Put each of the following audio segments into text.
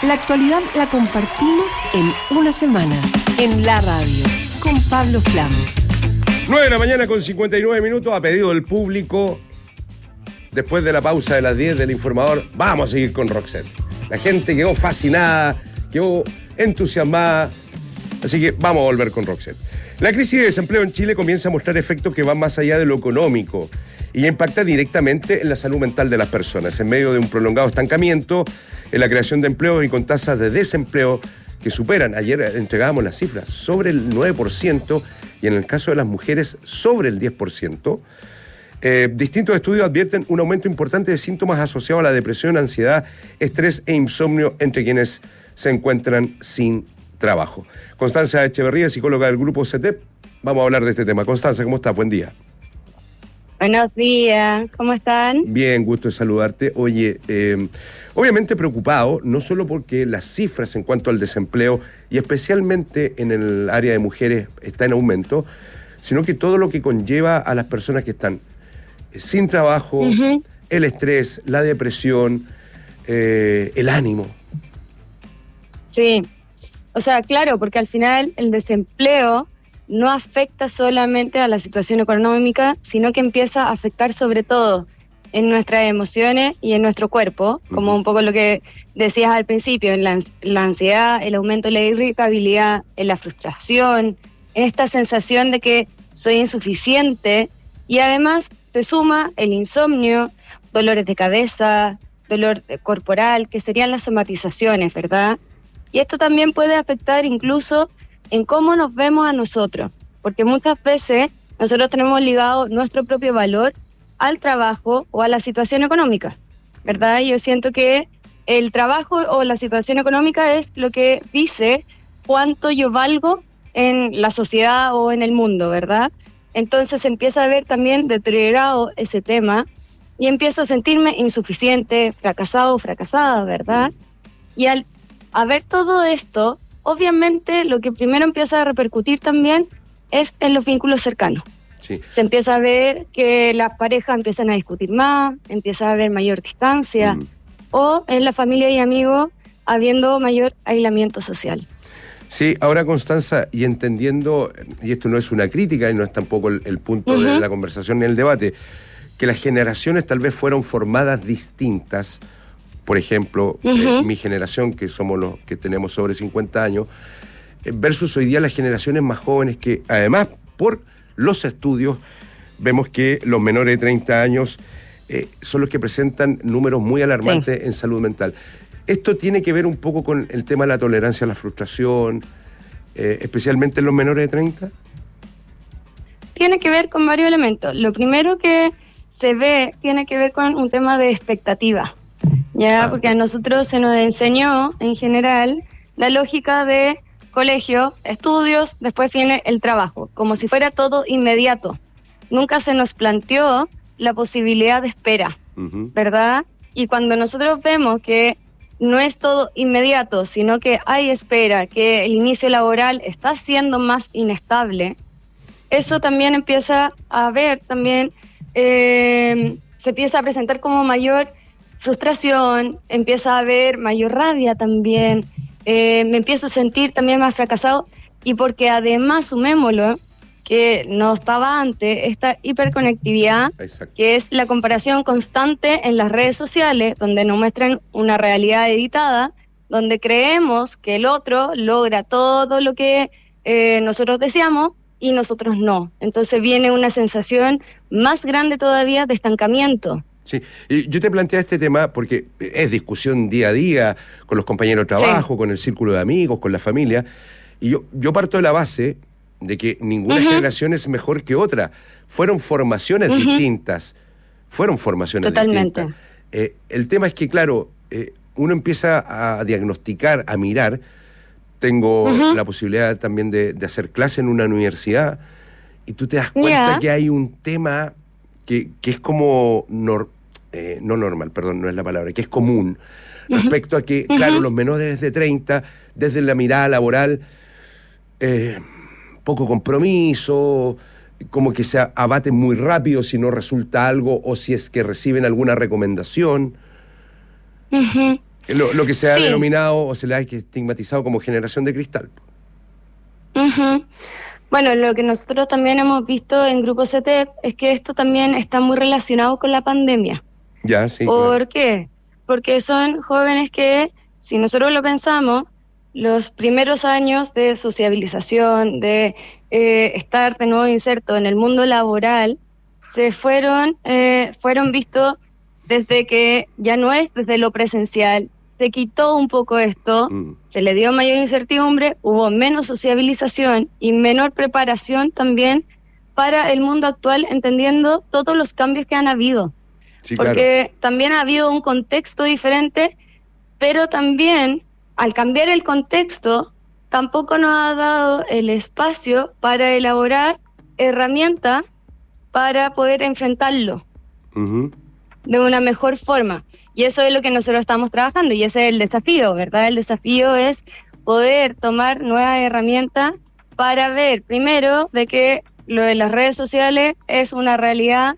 la actualidad la compartimos en una semana, en la radio, con Pablo Flam. 9 de la mañana con 59 minutos, a pedido del público. Después de la pausa de las 10 del informador, vamos a seguir con Roxette. La gente quedó fascinada, quedó entusiasmada, así que vamos a volver con Roxette. La crisis de desempleo en Chile comienza a mostrar efectos que van más allá de lo económico y impacta directamente en la salud mental de las personas, en medio de un prolongado estancamiento en la creación de empleos y con tasas de desempleo que superan, ayer entregábamos las cifras, sobre el 9% y en el caso de las mujeres sobre el 10%. Distintos estudios advierten un aumento importante de síntomas asociados a la depresión, ansiedad, estrés e insomnio entre quienes se encuentran sin trabajo. Constanza Echeverría, psicóloga del grupo CETEP, vamos a hablar de este tema. Constanza, ¿cómo estás? Buen día. Buenos días, ¿cómo están? Bien, gusto de saludarte. Oye, obviamente preocupado, no solo porque las cifras en cuanto al desempleo, y especialmente en el área de mujeres, está en aumento, sino que todo lo que conlleva a las personas que están sin trabajo, el estrés, la depresión, el ánimo. Sí, o sea, claro, porque al final el desempleo no afecta solamente a la situación económica, sino que empieza a afectar sobre todo en nuestras emociones y en nuestro cuerpo, como un poco lo que decías al principio, en la ansiedad, el aumento de la irritabilidad, en la frustración, en esta sensación de que soy insuficiente, y además se suma el insomnio, dolores de cabeza, dolor corporal, que serían las somatizaciones, ¿verdad? Y esto también puede afectar incluso en cómo nos vemos a nosotros, porque muchas veces nosotros tenemos ligado nuestro propio valor al trabajo o a la situación económica, ¿verdad? Yo siento que el trabajo o la situación económica es lo que dice cuánto yo valgo en la sociedad o en el mundo, ¿verdad? Entonces empieza a ver también deteriorado ese tema y empiezo a sentirme insuficiente, fracasado o fracasada, ¿verdad? Y al ver todo esto, obviamente lo que primero empieza a repercutir también es en los vínculos cercanos. Sí. Se empieza a ver que las parejas empiezan a discutir más, empieza a haber mayor distancia, o en la familia y amigos habiendo mayor aislamiento social. Sí, ahora Constanza, y entendiendo, y esto no es una crítica y no es tampoco el punto de la conversación ni el debate, que las generaciones tal vez fueron formadas distintas. Por ejemplo, mi generación, que somos los que tenemos sobre 50 años, versus hoy día las generaciones más jóvenes que, además, por los estudios, vemos que los menores de 30 años son los que presentan números muy alarmantes en salud mental. Esto tiene que ver un poco con el tema de la tolerancia a la frustración, especialmente en los menores de 30. Tiene que ver con varios elementos. Lo primero que se ve tiene que ver con un tema de expectativa. Porque a nosotros se nos enseñó, en general, la lógica de colegio, estudios, después viene el trabajo, como si fuera todo inmediato. Nunca se nos planteó la posibilidad de espera, ¿verdad? Y cuando nosotros vemos que no es todo inmediato, sino que hay espera, que el inicio laboral está siendo más inestable, eso también empieza a ver, también se empieza a presentar como mayor frustración, empieza a haber mayor rabia también, me empiezo a sentir también más fracasado, y porque además, sumémoslo, que no estaba antes, esta hiperconectividad, que es la comparación constante en las redes sociales, donde nos muestran una realidad editada, donde creemos que el otro logra todo lo que nosotros deseamos y nosotros no. Entonces viene una sensación más grande todavía de estancamiento. Sí, y yo te planteé este tema porque es discusión día a día con los compañeros de trabajo, con el círculo de amigos, con la familia, y yo parto de la base de que ninguna generación es mejor que otra. Fueron formaciones distintas. Totalmente. Distintas. El tema es que, claro, uno empieza a diagnosticar, a mirar. Tengo la posibilidad también de hacer clase en una universidad, y tú te das cuenta que hay un tema que es como... no normal, perdón, no es la palabra, que es común, respecto a que, claro, los menores de 30, desde la mirada laboral, poco compromiso, como que se abaten muy rápido si no resulta algo o si es que reciben alguna recomendación. Lo que se ha Sí. denominado o se le ha estigmatizado como generación de cristal. Ujú. Bueno, lo que nosotros también hemos visto en Grupo CETEP es que esto también está muy relacionado con la pandemia. Ya, sí. ¿Por Claro. qué? Porque son jóvenes que, si nosotros lo pensamos, los primeros años de sociabilización, de estar de nuevo inserto en el mundo laboral, fueron vistos desde que ya no es desde lo presencial, se quitó un poco esto, se le dio mayor incertidumbre, hubo menos sociabilización y menor preparación también para el mundo actual, entendiendo todos los cambios que han habido. Sí, claro. Porque también ha habido un contexto diferente, pero también al cambiar el contexto, tampoco nos ha dado el espacio para elaborar herramientas para poder enfrentarlo Ujú. de una mejor forma. Y eso es lo que nosotros estamos trabajando y ese es el desafío, ¿verdad? El desafío es poder tomar nuevas herramientas para ver, primero, de que lo de las redes sociales es una realidad,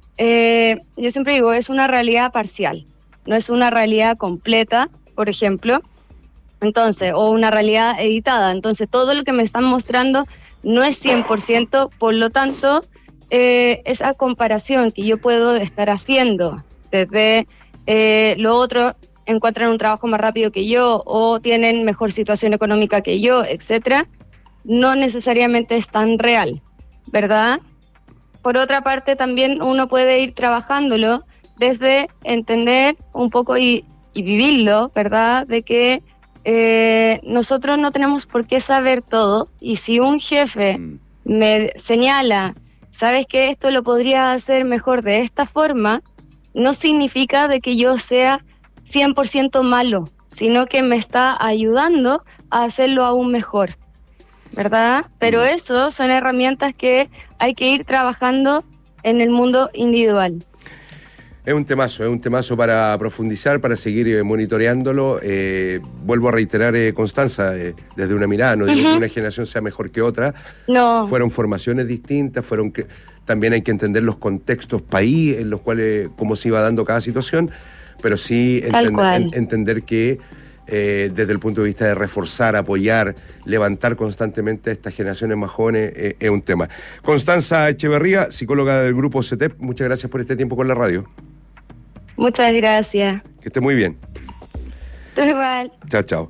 yo siempre digo, es una realidad parcial, no es una realidad completa, por ejemplo, entonces, o una realidad editada. Entonces, todo lo que me están mostrando no es 100%, por lo tanto, esa comparación que yo puedo estar haciendo desde lo otro, encuentran un trabajo más rápido que yo o tienen mejor situación económica que yo, etcétera, no necesariamente es tan real, ¿verdad? Por otra parte, también uno puede ir trabajándolo desde entender un poco y vivirlo, ¿verdad? De que nosotros no tenemos por qué saber todo, y si un jefe me señala, ¿sabes qué? Esto lo podría hacer mejor de esta forma, no significa de que yo sea 100% malo, sino que me está ayudando a hacerlo aún mejor, ¿verdad? Pero eso son herramientas que hay que ir trabajando en el mundo individual. Es un temazo para profundizar, para seguir monitoreándolo. Vuelvo a reiterar, Constanza, desde una mirada, no digo que una generación sea mejor que otra. No. Fueron formaciones distintas, también hay que entender los contextos país en los cuales, cómo se iba dando cada situación, pero sí entender que desde el punto de vista de reforzar, apoyar, levantar constantemente a estas generaciones más jóvenes, es un tema. Constanza Echeverría, psicóloga del Grupo CETEP, muchas gracias por este tiempo con la radio. Muchas gracias. Que esté muy bien. Tú igual. Chao, chao.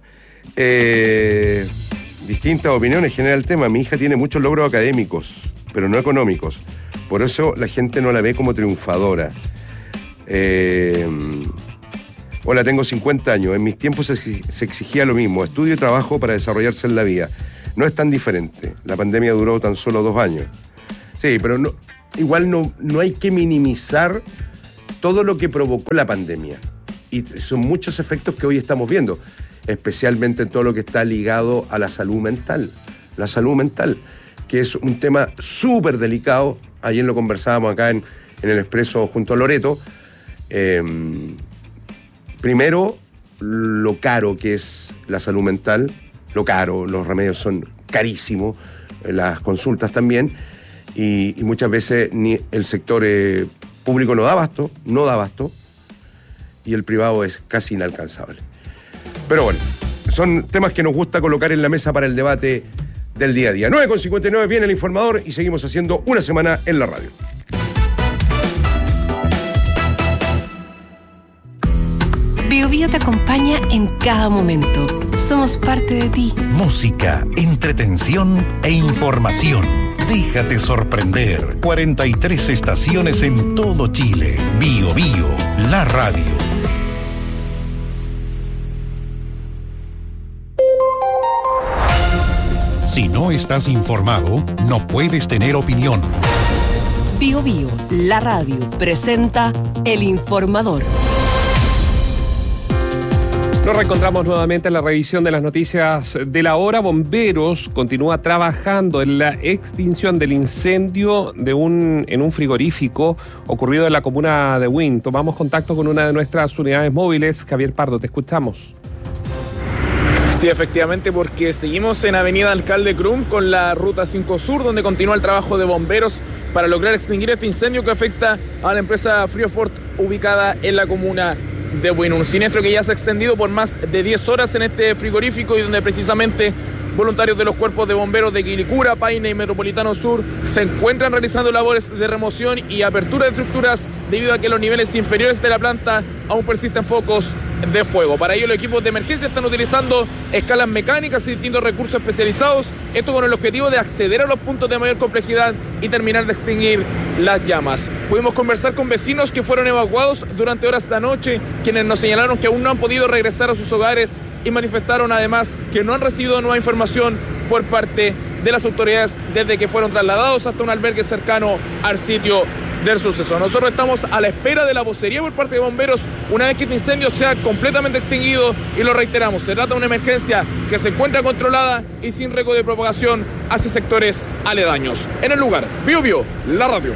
Distintas opiniones genera el tema. Mi hija tiene muchos logros académicos, pero no económicos. Por eso la gente no la ve como triunfadora. Hola, tengo 50 años. En mis tiempos se exigía lo mismo. Estudio y trabajo para desarrollarse en la vida. No es tan diferente. La pandemia duró tan solo 2 años. Sí, pero igual no hay que minimizar todo lo que provocó la pandemia. Y son muchos efectos que hoy estamos viendo, especialmente en todo lo que está ligado a la salud mental. La salud mental, que es un tema súper delicado. Ayer lo conversábamos acá en el Expreso junto a Loreto. Primero, lo caro que es la salud mental, lo caro, los remedios son carísimos, las consultas también, y muchas veces ni el sector público no da abasto, y el privado es casi inalcanzable. Pero bueno, son temas que nos gusta colocar en la mesa para el debate del día a día. 9:59 viene el informador y seguimos haciendo una semana en la radio. BioBio te acompaña en cada momento. Somos parte de ti. Música, entretención e información. Déjate sorprender. 43 estaciones en todo Chile. BioBio, la radio. Si no estás informado, no puedes tener opinión. BioBio, la radio, presenta El Informador. Nos reencontramos nuevamente en la revisión de las noticias de la hora. Bomberos continúa trabajando en la extinción del incendio en un frigorífico ocurrido en la comuna de Huin. Tomamos contacto con una de nuestras unidades móviles. Javier Pardo, te escuchamos. Sí, efectivamente, porque seguimos en Avenida Alcalde Crum con la Ruta 5 Sur, donde continúa el trabajo de bomberos para lograr extinguir este incendio que afecta a la empresa Friofort ubicada en la comuna de Buin. Un siniestro que ya se ha extendido por más de 10 horas en este frigorífico y donde precisamente voluntarios de los cuerpos de bomberos de Quilicura, Paine y Metropolitano Sur se encuentran realizando labores de remoción y apertura de estructuras debido a que los niveles inferiores de la planta aún persisten focos de fuego. Para ello, los equipos de emergencia están utilizando escalas mecánicas y distintos recursos especializados, esto con el objetivo de acceder a los puntos de mayor complejidad y terminar de extinguir las llamas. Pudimos conversar con vecinos que fueron evacuados durante horas de la noche, quienes nos señalaron que aún no han podido regresar a sus hogares y manifestaron además que no han recibido nueva información por parte de las autoridades desde que fueron trasladados hasta un albergue cercano al sitio del suceso. Nosotros estamos a la espera de la vocería por parte de bomberos una vez que este incendio sea completamente extinguido y lo reiteramos, se trata de una emergencia que se encuentra controlada y sin riesgo de propagación hacia sectores aledaños. En el lugar, Bio, la radio.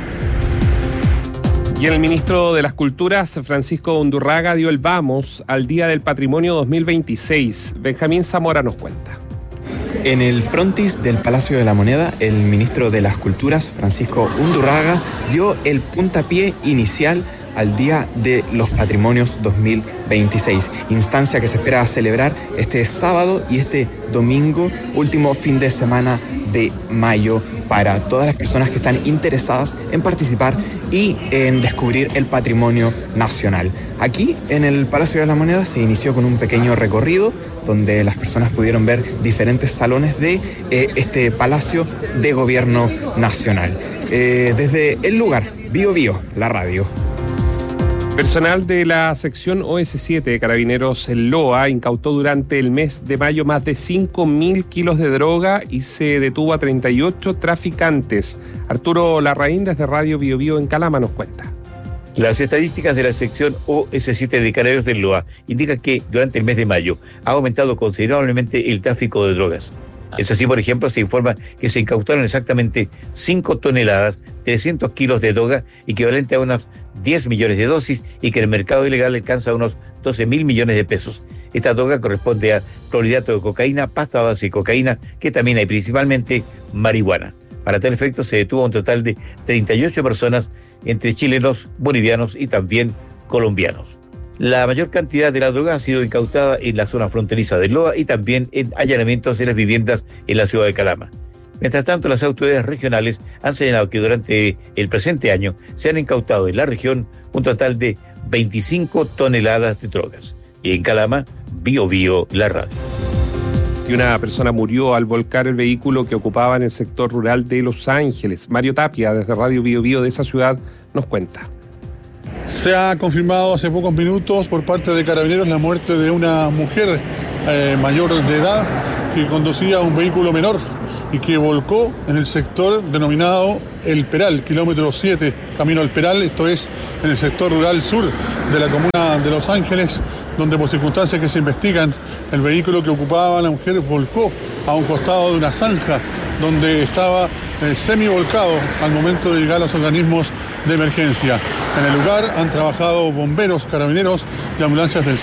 Y el ministro de las Culturas, Francisco Undurraga, dio el vamos al Día del Patrimonio 2026. Benjamín Zamora nos cuenta. En el frontis del Palacio de la Moneda, el ministro de las Culturas, Francisco Undurraga, dio el puntapié inicial al Día de los Patrimonios 2026, instancia que se espera celebrar este sábado y este domingo, último fin de semana de mayo, para todas las personas que están interesadas en participar y en descubrir el patrimonio nacional. Aquí, en el Palacio de la Moneda, se inició con un pequeño recorrido donde las personas pudieron ver diferentes salones de este Palacio de Gobierno Nacional. Desde el lugar, Bio, la radio. Personal de la sección OS7 de Carabineros en Loa incautó durante el mes de mayo más de 5.000 kilos de droga y se detuvo a 38 traficantes. Arturo Larraín desde Radio Bio en Calama nos cuenta. Las estadísticas de la sección OS7 de Carabineros del Loa indican que durante el mes de mayo ha aumentado considerablemente el tráfico de drogas. Es así, por ejemplo, se informa que se incautaron exactamente 5 toneladas, 300 kilos de droga, equivalente a unos 10 millones de dosis, y que el mercado ilegal alcanza unos 12.000 millones de pesos. Esta droga corresponde a clorhidrato de cocaína, pasta base de cocaína, que también hay principalmente marihuana. Para tal efecto se detuvo un total de 38 personas, entre chilenos, bolivianos y también colombianos. La mayor cantidad de la droga ha sido incautada en la zona fronteriza de Loa y también en allanamientos en las viviendas en la ciudad de Calama. Mientras tanto, las autoridades regionales han señalado que durante el presente año se han incautado en la región un total de 25 toneladas de drogas. Y en Calama, Bio, la radio. Y una persona murió al volcar el vehículo que ocupaba en el sector rural de Los Ángeles. Mario Tapia, desde Radio Bio de esa ciudad, nos cuenta. Se ha confirmado hace pocos minutos por parte de Carabineros la muerte de una mujer mayor de edad que conducía un vehículo menor y que volcó en el sector denominado El Peral, kilómetro 7, camino al Peral, esto es en el sector rural sur de la comuna de Los Ángeles, donde por circunstancias que se investigan, el vehículo que ocupaba la mujer volcó a un costado de una zanja donde estaba semi-volcado al momento de llegar a los organismos de emergencia. En el lugar han trabajado bomberos, carabineros y ambulancias del